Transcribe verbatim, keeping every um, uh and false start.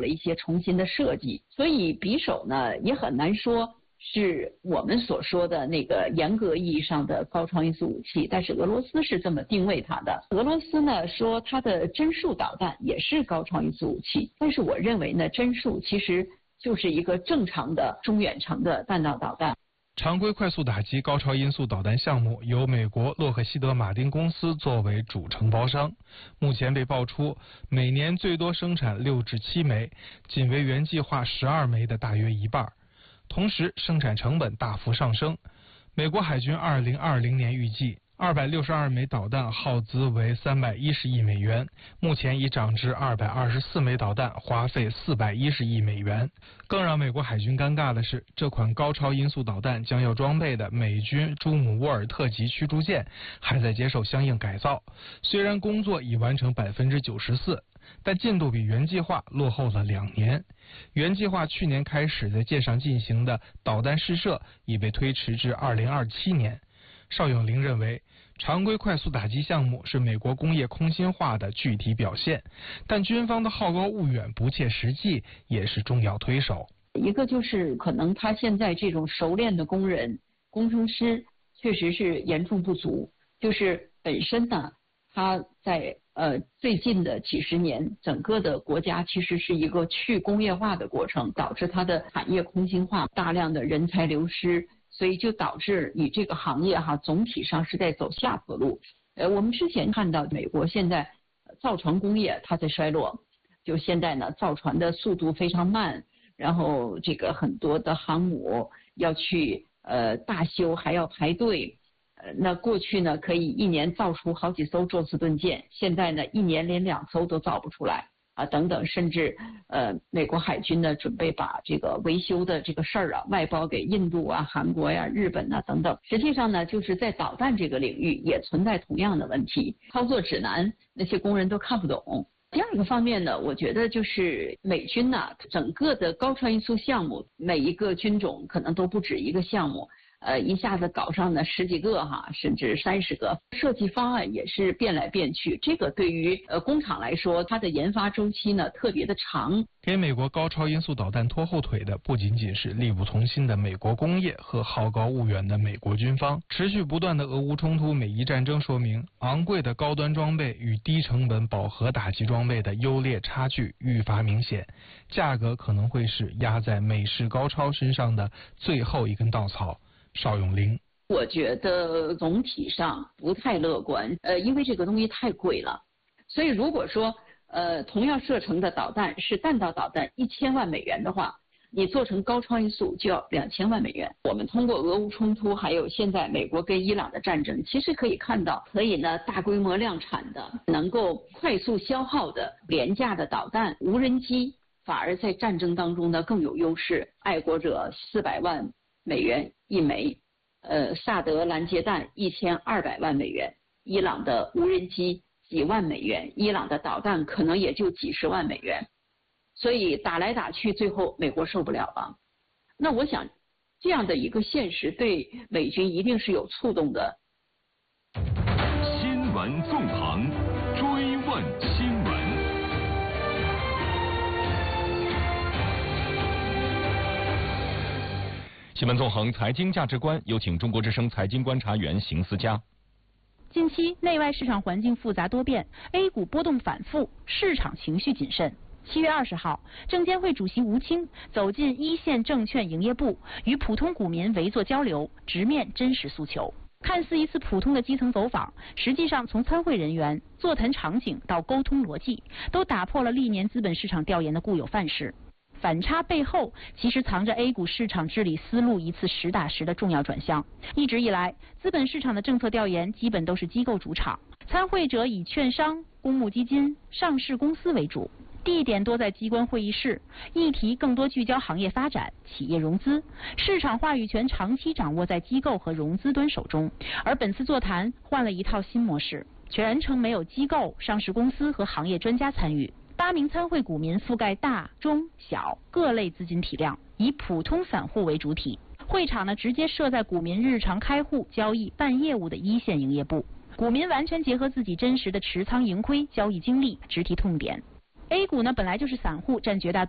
了一些重新的设计，所以匕首呢也很难说是我们所说的那个严格意义上的高超音速武器，但是俄罗斯是这么定位它的。俄罗斯呢说它的针数导弹也是高超音速武器，但是我认为呢，针数其实就是一个正常的中远程的弹道导弹。 常规快速打击高超音速导弹项目由美国洛克希德马丁公司作为主承包商，目前被爆出每年最多生产六至七枚，仅为原计划十二枚的大约一半。同时，生产成本大幅上升。美国海军二零二零年预计二百六十二枚导弹耗资为三百一十亿美元，目前已涨至二百二十四枚导弹，花费四百一十亿美元。更让美国海军尴尬的是，这款高超音速导弹将要装备的美军朱姆沃尔特级驱逐舰还在接受相应改造，虽然工作已完成百分之九十四，但进度比原计划落后了两年。原计划去年开始在舰上进行的导弹试射已被推迟至二零二七年。邵永龄认为，常规快速打击项目是美国工业空心化的具体表现，但军方的好高骛远、不切实际也是重要推手。 一个就是可能他现在这种熟练的工人、工程师确实是严重不足，就是本身呢，他在呃最近的几十年，整个的国家其实是一个去工业化的过程，导致它的产业空心化，大量的人才流失。所以就导致你这个行业哈总体上是在走下坡路。呃，我们之前看到美国现在造船工业它在衰落，就现在呢造船的速度非常慢，然后这个很多的航母要去呃大修还要排队。呃，那过去呢可以一年造出好几艘宙斯盾舰，现在呢一年连两艘都造不出来。啊，等等，甚至呃，美国海军呢准备把这个维修的这个事儿啊外包给印度啊、韩国呀、日本呐等等。实际上呢，就是在导弹这个领域也存在同样的问题，操作指南那些工人都看不懂。第二个方面呢，我觉得就是美军呢整个的高超音速项目，每一个军种可能都不止一个项目。呃，一下子搞上呢十几个哈，甚至三十个，设计方案也是变来变去。这个对于呃工厂来说，它的研发周期呢特别的长。 给美国高超音速导弹拖后腿的，不仅仅是力不从心的美国工业和好高骛远的美国军方。持续不断的俄乌冲突、美伊战争说明，昂贵的高端装备与低成本饱和打击装备的优劣差距愈发明显，价格可能会是压在美式高超身上的最后一根稻草。邵永龄， 我觉得总体上不太乐观，呃，因为这个东西太贵了，所以如果说呃同样射程的导弹是弹道导弹一千万美元的话，你做成高超音速就要两千万美元。我们通过俄乌冲突，还有现在美国跟伊朗的战争，其实可以看到，可以呢大规模量产的、能够快速消耗的廉价的导弹、无人机，反而在战争当中呢更有优势。爱国者四百万美元一枚，呃，萨德拦截弹一千二百万美元，伊朗的无人机几万美元，伊朗的导弹可能也就几十万美元，所以打来打去，最后美国受不了了。那我想，这样的一个现实对美军一定是有触动的。 新闻纵横，追问新闻。新闻纵横财经价值观，有请中国之声财经观察员邢思佳。 近期内外市场环境复杂多变 ，A 股波动反复，市场情绪谨慎。七月二十号，证监会主席吴清走进一线证券营业部，与普通股民围坐交流，直面真实诉求。看似一次普通的基层走访，实际上从参会人员、座谈场景到沟通逻辑，都打破了历年资本市场调研的固有范式。反差背后其实藏着 A 股市场治理思路一次实打实的重要转向。一直以来，资本市场的政策调研基本都是机构主场，参会者以券商、公募基金、上市公司为主，地点多在机关会议室，议题更多聚焦行业发展、企业融资，市场话语权长期掌握在机构和融资端手中。而本次座谈换了一套新模式，全程没有机构、上市公司和行业专家参与。八名参会股民覆盖大、中、小各类资金体量，以普通散户为主体。会场呢，直接设在股民日常开户、交易、办业务的一线营业部，股民完全结合自己真实的持仓盈亏、交易经历，直提痛点。A 股呢，本来就是散户占绝大多数。